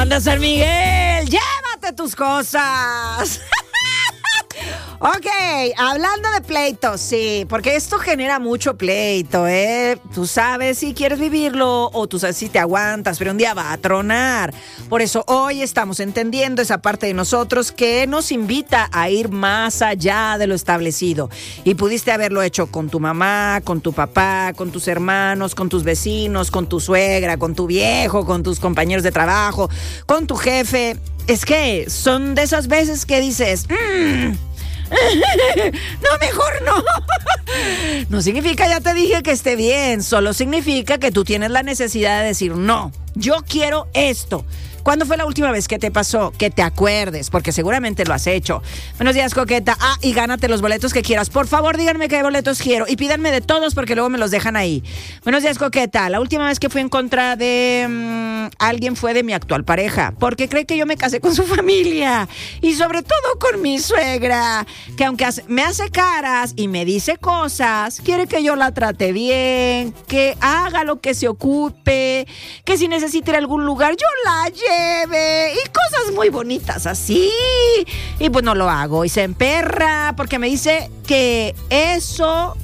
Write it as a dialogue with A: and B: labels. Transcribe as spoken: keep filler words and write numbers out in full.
A: onda, San Miguel? Llévate tus cosas. Ok, hablando de pleitos, sí, porque esto genera mucho pleito, ¿eh? Tú sabes si quieres vivirlo o tú sabes si te aguantas, pero un día va a tronar. Por eso hoy estamos entendiendo esa parte de nosotros que nos invita a ir más allá de lo establecido. Y pudiste haberlo hecho con tu mamá, con tu papá, con tus hermanos, con tus vecinos, con tu suegra, con tu viejo, con tus compañeros de trabajo, con tu jefe. Es que son de esas veces que dices... Mmm, no, mejor no. No significa, ya te dije, que esté bien. Solo significa que tú tienes la necesidad de decir, no, yo quiero esto. ¿Cuándo fue la última vez que te pasó? Que te acuerdes, porque seguramente lo has hecho. Buenos días, coqueta. Ah, y gánate los boletos que quieras. Por favor, díganme qué boletos quiero. Y pídanme de todos porque luego me los dejan ahí. Buenos días, coqueta. La última vez que fui en contra de mmm, alguien fue de mi actual pareja, porque cree que yo me casé con su familia. Y sobre todo con mi suegra, que aunque hace, me hace caras y me dice cosas, quiere que yo la trate bien, que haga lo que se ocupe, que si necesita ir a algún lugar, yo la llevo. Y cosas muy bonitas así. Y pues no lo hago. Y se emperra porque me dice que eso